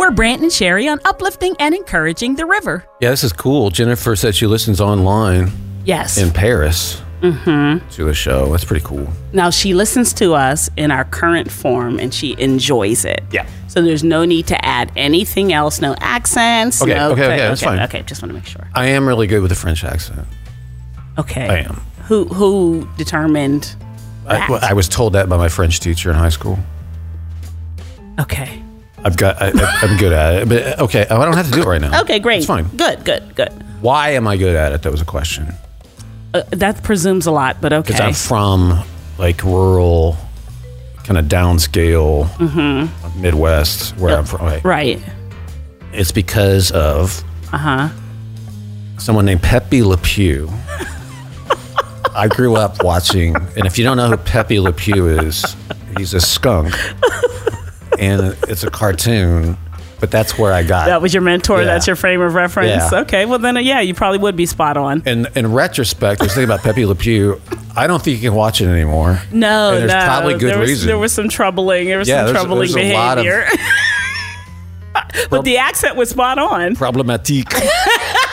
Jennifer, Brant, and Sherry on uplifting and encouraging the river. Yeah, this is cool. Jennifer said she listens online Yes. in Paris to the show. That's pretty cool. Now, she listens to us in our current form, and she enjoys it. Yeah. So there's no need to add anything else, no accents. Okay, no, okay, that's fine. Okay, just want to make sure. I am really good with the French accent. Okay. I am. Who determined that? I was told that by my French teacher in high school. Okay. I'm good at it. But okay, I don't have to do it right now. Okay, great. It's fine. Good. Why am I good at it? That was a question. That presumes a lot, but okay. Because I'm from like rural, kind of downscale, Midwest, where I'm from. Right. It's because of someone named Pepe Le Pew. I grew up watching, and if you don't know who Pepe Le Pew is, he's a skunk. And it's a cartoon, but that's where I got. That was your mentor. Yeah. That's your frame of reference. Yeah. Okay, well then, you probably would be spot on. And in retrospect, I was thinking about Pepe Le Pew. I don't think you can watch it anymore. No, and there's probably good reason. There was some troubling. There was some troubling there's behavior. But the accent was spot on. Problematique.